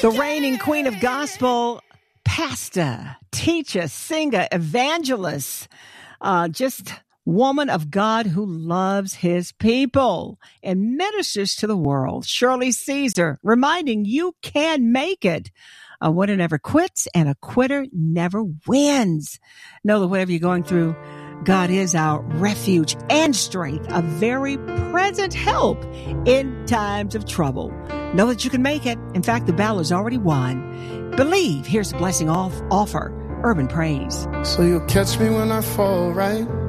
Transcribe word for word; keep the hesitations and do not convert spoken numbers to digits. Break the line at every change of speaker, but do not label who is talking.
The reigning queen of gospel, pastor, teacher, singer, evangelist, uh, just woman of God who loves his people and ministers to the world. Shirley Caesar, reminding you can make it. A winner never quits and a quitter never wins. Know that whatever you're going through, God is our refuge and strength, a very present help in times of trouble. Know that you can make it. In fact, the battle is already won. Believe. Here's a blessing off offer. Urban Praise.
So you'll catch me when I fall, right?